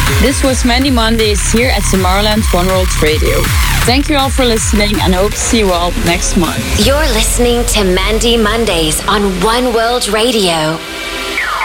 This was Mandy Mondays here at Tomorrowland One World Radio. Thank you all for listening and hope to see you all next month. You're listening to Mandy Mondays on One World Radio.